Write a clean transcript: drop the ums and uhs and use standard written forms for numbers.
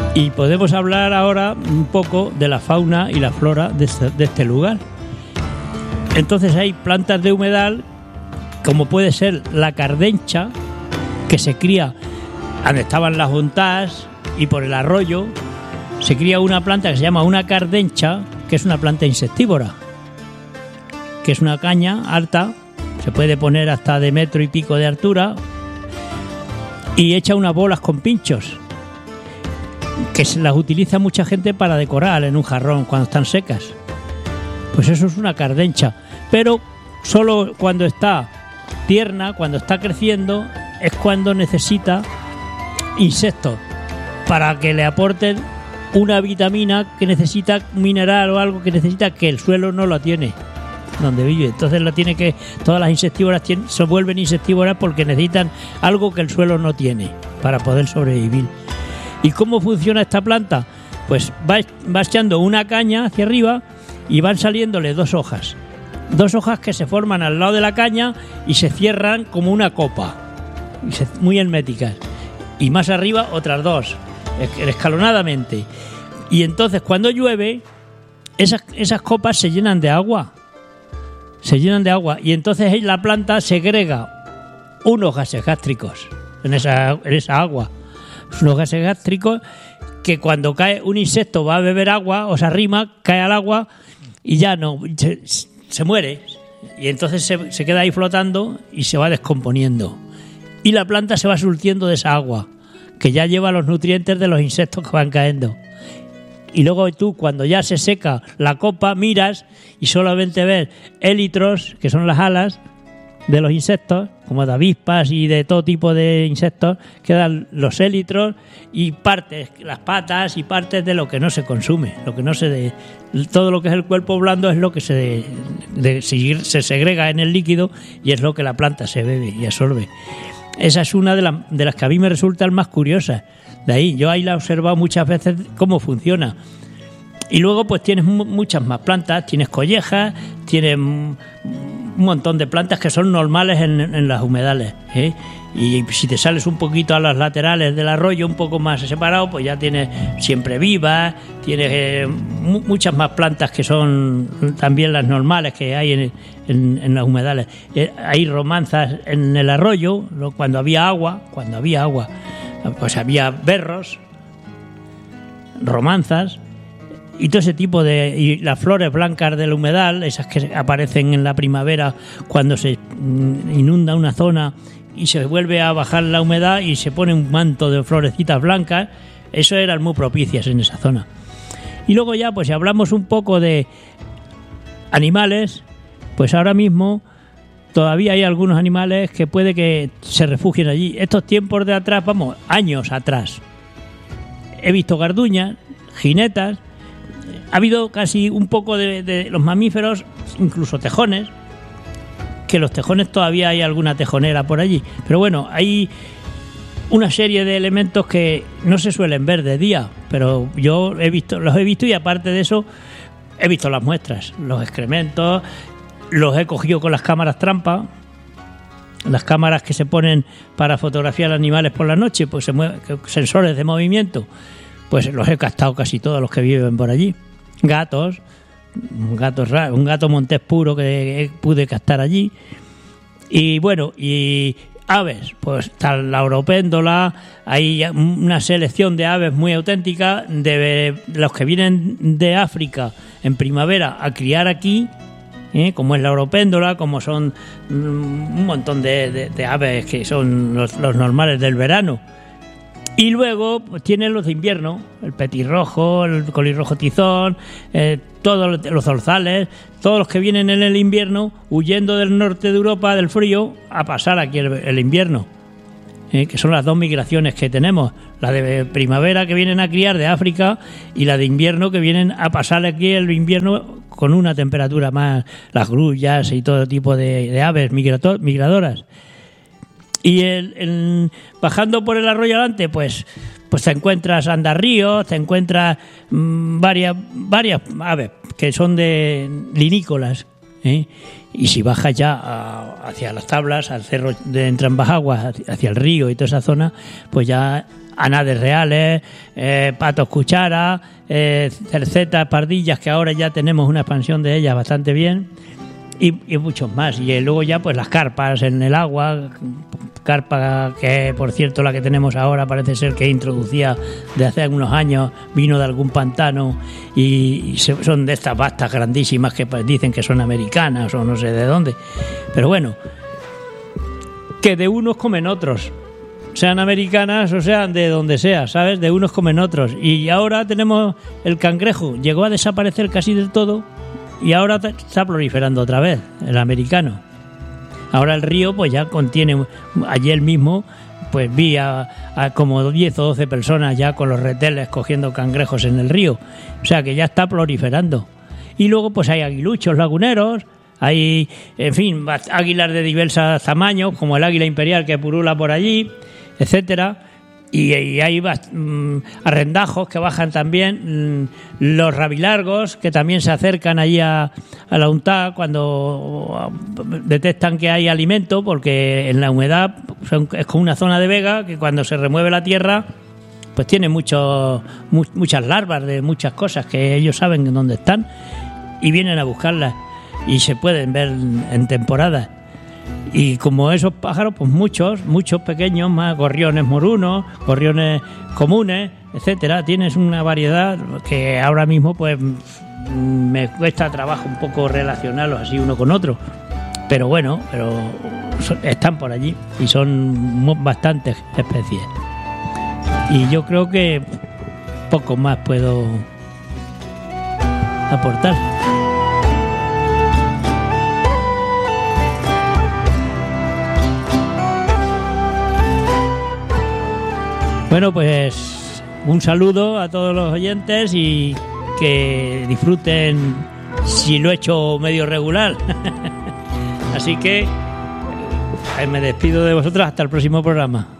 Y podemos hablar ahora un poco de la fauna y la flora de este lugar. Entonces hay plantas de humedal, como puede ser la cardencha, que se cría donde estaban las hontas y por el arroyo. Se cría una planta que se llama una cardencha, que es una planta insectívora, que es una caña alta, se puede poner hasta de 1,5 metros de altura y echa unas bolas con pinchos, que se las utiliza mucha gente para decorar en un jarrón cuando están secas. Pues eso es una cardencha, pero solo cuando está tierna, cuando está creciendo, es cuando necesita insectos para que le aporten una vitamina que necesita, un mineral o algo que necesita, que el suelo no lo tiene donde vive. Entonces todas las insectívoras se vuelven insectívoras porque necesitan algo que el suelo no tiene para poder sobrevivir. ¿Y cómo funciona esta planta? Pues va echando una caña hacia arriba y van saliéndole 2 hojas. 2 hojas que se forman al lado de la caña y se cierran como una copa, muy herméticas. Y más arriba otras 2, escalonadamente. Y entonces cuando llueve, esas copas se llenan de agua. Y entonces la planta segrega unos gases gástricos en esa agua. Unos gases gástricos que cuando cae un insecto va a beber agua o se arrima, cae al agua y ya no, se muere. Y entonces se queda ahí flotando y se va descomponiendo. Y la planta se va surtiendo de esa agua, que ya lleva los nutrientes de los insectos que van cayendo. Y luego tú, cuando ya se seca la copa, miras y solamente ves élitros, que son las alas de los insectos, como de avispas y de todo tipo de insectos, quedan los élitros y partes, las patas y partes de lo que no se consume, todo lo que es el cuerpo blando es lo que se segrega en el líquido y es lo que la planta se bebe y absorbe. Esa es una de las que a mí me resultan más curiosas. De ahí, yo ahí la he observado muchas veces cómo funciona. Y luego pues tienes muchas más plantas, tienes collejas, tienes un montón de plantas que son normales en las humedales, ¿eh? Y si te sales un poquito a las laterales del arroyo, un poco más separado, pues ya tienes siempre vivas, tienes muchas más plantas que son también las normales que hay en las humedales. Hay romanzas en el arroyo, cuando había agua, pues había berros, romanzas y todo ese tipo y las flores blancas del humedal, esas que aparecen en la primavera cuando se inunda una zona y se vuelve a bajar la humedad y se pone un manto de florecitas blancas, eso eran muy propicias en esa zona. Y luego ya, pues si hablamos un poco de animales, pues ahora mismo todavía hay algunos animales que puede que se refugien allí. Estos tiempos de atrás, años atrás, he visto garduñas, jinetas, ha habido casi un poco de los mamíferos, incluso tejones, que los tejones todavía hay alguna tejonera por allí. Pero bueno, hay una serie de elementos que no se suelen ver de día, pero yo los he visto y aparte de eso he visto las muestras, los excrementos, los he cogido con las cámaras trampa, las cámaras que se ponen para fotografiar animales por la noche, pues sensores de movimiento, pues los he captado casi todos los que viven por allí. Gatos raros, un gato montés puro que pude captar allí. Y bueno, y aves, pues está la oropéndola, hay una selección de aves muy auténtica, de los que vienen de África en primavera a criar aquí, como es la oropéndola, como son un montón de aves que son los normales del verano. Y luego pues tienen los de invierno, el petirrojo, el colirrojo tizón, todos los zorzales, todos los que vienen en el invierno huyendo del norte de Europa, del frío, a pasar aquí el invierno, que son las 2 migraciones que tenemos, la de primavera que vienen a criar de África y la de invierno que vienen a pasar aquí el invierno con una temperatura más, las grullas y todo tipo de aves migradoras. Y bajando por el arroyo adelante, pues te encuentras andarríos, te encuentras varias aves que son de linícolas, y si bajas ya hacia las tablas, al cerro de Entrambas Aguas, hacia el río y toda esa zona, pues ya anades reales, patos cuchara, cercetas, pardillas, que ahora ya tenemos una expansión de ellas bastante bien, y muchos más. Y luego ya pues las carpas en el agua, carpa que por cierto la que tenemos ahora parece ser que introducía de hace algunos años, vino de algún pantano y son de estas bastas grandísimas que dicen que son americanas o no sé de dónde, pero bueno, que de unos comen otros, sean americanas o sean de donde sea, ¿sabes? De unos comen otros. Y ahora tenemos el cangrejo, llegó a desaparecer casi del todo y ahora está proliferando otra vez el americano. Ahora el río pues ya contiene, ayer mismo pues vi a como 10 o 12 personas ya con los reteles cogiendo cangrejos en el río, o sea que ya está proliferando. Y luego pues hay aguiluchos laguneros, hay, en fin, águilas de diversos tamaños, como el águila imperial que purula por allí, etcétera. Y hay arrendajos que bajan también, los rabilargos que también se acercan allí a la UNTAD cuando detectan que hay alimento, porque en la humedad es como una zona de vega que cuando se remueve la tierra pues tiene muchas larvas de muchas cosas que ellos saben dónde están y vienen a buscarlas y se pueden ver en temporadas. Y como esos pájaros, pues muchos pequeños, más gorriones morunos, gorriones comunes, etcétera. Tienes una variedad que ahora mismo pues me cuesta trabajo un poco relacionarlos así uno con otro. Pero bueno, están por allí y son bastantes especies. Y yo creo que poco más puedo aportar. Bueno, pues un saludo a todos los oyentes y que disfruten si lo he hecho medio regular. Así que me despido de vosotros hasta el próximo programa.